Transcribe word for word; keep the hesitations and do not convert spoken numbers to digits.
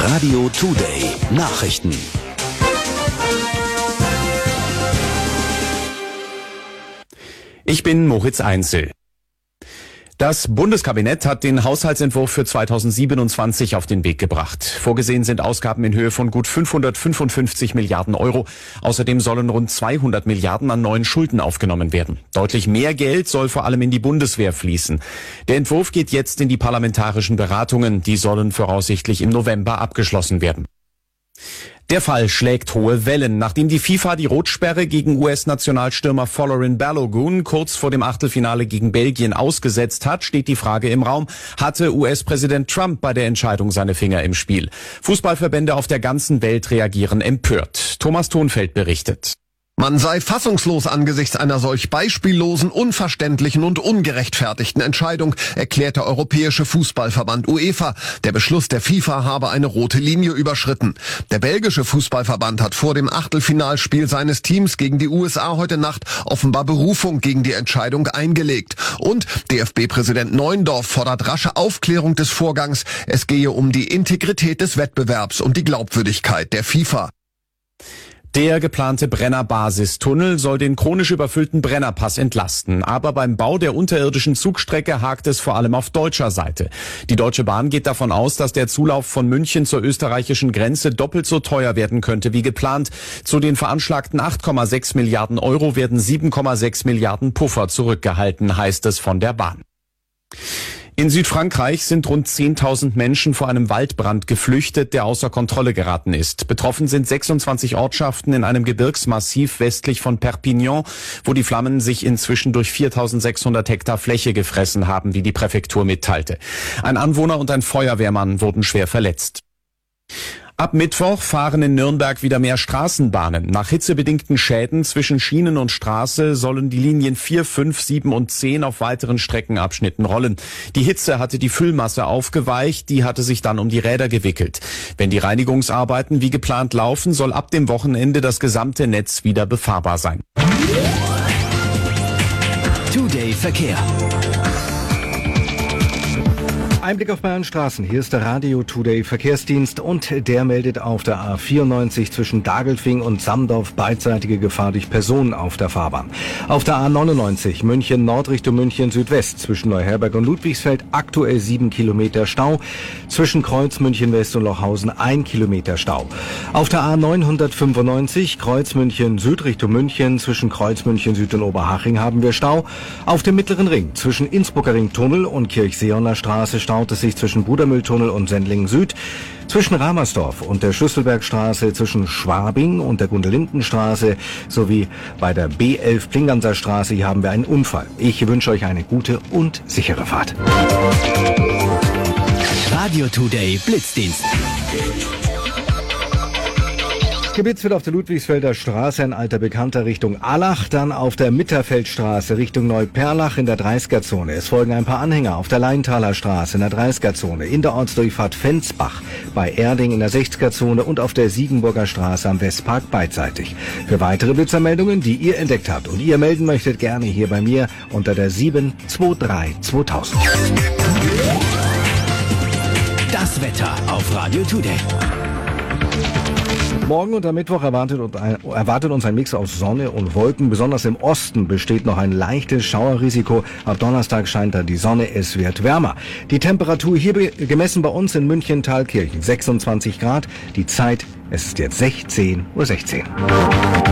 Radio Today Nachrichten. Ich bin Moritz Einzel. Das Bundeskabinett hat den Haushaltsentwurf für zweitausendsiebenundzwanzig auf den Weg gebracht. Vorgesehen sind Ausgaben in Höhe von gut fünfhundertfünfundfünfzig Milliarden Euro. Außerdem sollen rund zweihundert Milliarden an neuen Schulden aufgenommen werden. Deutlich mehr Geld soll vor allem in die Bundeswehr fließen. Der Entwurf geht jetzt in die parlamentarischen Beratungen. Die sollen voraussichtlich im November abgeschlossen werden. Der Fall schlägt hohe Wellen. Nachdem die FIFA die Rotsperre gegen U S-Nationalstürmer Folarin Balogun kurz vor dem Achtelfinale gegen Belgien ausgesetzt hat, steht die Frage im Raum, hatte U S-Präsident Trump bei der Entscheidung seine Finger im Spiel? Fußballverbände auf der ganzen Welt reagieren empört. Thomas Thonfeld berichtet. Man sei fassungslos angesichts einer solch beispiellosen, unverständlichen und ungerechtfertigten Entscheidung, erklärt der Europäische Fußballverband UEFA. Der Beschluss der FIFA habe eine rote Linie überschritten. Der belgische Fußballverband hat vor dem Achtelfinalspiel seines Teams gegen die U S A heute Nacht offenbar Berufung gegen die Entscheidung eingelegt. Und D F B-Präsident Neuendorf fordert rasche Aufklärung des Vorgangs. Es gehe um die Integrität des Wettbewerbs und die Glaubwürdigkeit der FIFA. Der geplante Brenner-Basistunnel soll den chronisch überfüllten Brennerpass entlasten. Aber beim Bau der unterirdischen Zugstrecke hakt es vor allem auf deutscher Seite. Die Deutsche Bahn geht davon aus, dass der Zulauf von München zur österreichischen Grenze doppelt so teuer werden könnte wie geplant. Zu den veranschlagten acht Komma sechs Milliarden Euro werden sieben Komma sechs Milliarden Puffer zurückgehalten, heißt es von der Bahn. In Südfrankreich sind rund zehntausend Menschen vor einem Waldbrand geflüchtet, der außer Kontrolle geraten ist. Betroffen sind sechsundzwanzig Ortschaften in einem Gebirgsmassiv westlich von Perpignan, wo die Flammen sich inzwischen durch viertausendsechshundert Hektar Fläche gefressen haben, wie die Präfektur mitteilte. Ein Anwohner und ein Feuerwehrmann wurden schwer verletzt. Ab Mittwoch fahren in Nürnberg wieder mehr Straßenbahnen. Nach hitzebedingten Schäden zwischen Schienen und Straße sollen die Linien vier, fünf, sieben und zehn auf weiteren Streckenabschnitten rollen. Die Hitze hatte die Füllmasse aufgeweicht, die hatte sich dann um die Räder gewickelt. Wenn die Reinigungsarbeiten wie geplant laufen, soll ab dem Wochenende das gesamte Netz wieder befahrbar sein. Today Verkehr. Ein Blick auf Bayern Straßen. Hier ist der Radio Today Verkehrsdienst und der meldet auf der A vierundneunzig zwischen Dagelfing und Samdorf beidseitige Gefahr durch Personen auf der Fahrbahn. Auf der A neunundneunzig München Nord Richtung München Südwest zwischen Neuherberg und Ludwigsfeld aktuell sieben Kilometer Stau. Zwischen Kreuz München West und Lochhausen ein Kilometer Stau. Auf der A neunhundertfünfundneunzig Kreuz München Süd Richtung München zwischen Kreuz München Süd und Oberhaching haben wir Stau. Auf dem Mittleren Ring zwischen Innsbrucker Ringtunnel und Kirchseeoner Straße staut es sich zwischen Brudermühltunnel und Sendling Süd. Zwischen Ramersdorf und der Schlüsselbergstraße, zwischen Schwabing und der Gundelindenstraße sowie bei der B elf Plinganser Straße, hier haben wir einen Unfall. Ich wünsche euch eine gute und sichere Fahrt. Radio Today Blitzdienst. Geblitzt wird auf der Ludwigsfelder Straße ein alter Bekannter Richtung Allach, dann auf der Mitterfeldstraße Richtung Neuperlach in der dreißiger-Zone. Es folgen ein paar Anhänger auf der Leintaler Straße in der dreißiger-Zone, in der Ortsdurchfahrt Fensbach, bei Erding in der sechziger-Zone und auf der Siegenburger Straße am Westpark beidseitig. Für weitere Blitzermeldungen, die ihr entdeckt habt und ihr melden möchtet, gerne hier bei mir unter der sieben zwei drei zweitausend. Das Wetter auf Radio Today. Morgen und am Mittwoch erwartet, erwartet uns ein Mix aus Sonne und Wolken. Besonders im Osten besteht noch ein leichtes Schauerrisiko. Ab Donnerstag scheint da die Sonne, es wird wärmer. Die Temperatur hier gemessen bei uns in München-Thalkirchen sechsundzwanzig Grad. Die Zeit, es ist jetzt sechzehn Uhr sechzehn.